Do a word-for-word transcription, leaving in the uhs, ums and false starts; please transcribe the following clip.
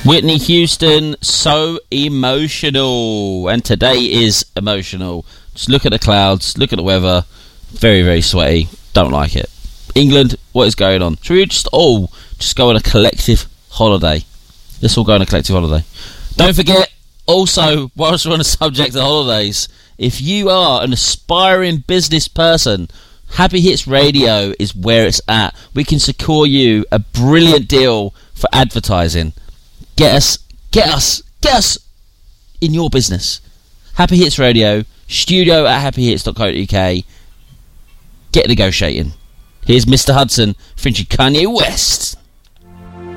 Whitney Houston, so emotional. And today is emotional. Just look at the clouds, look at the weather. Very, very sweaty. Don't like it. England, what is going on? Should we just all just go on a collective holiday? Let's all go on a collective holiday. Don't forget, also, whilst we're on the subject of holidays, if you are an aspiring business person, Happy Hits Radio is where it's at. We can secure you a brilliant deal for advertising. Get us, get us, get us in your business. Happy Hits Radio, studio at happy hits dot co dot uk. Get negotiating. Here's Mister Hudson featuring Kanye West.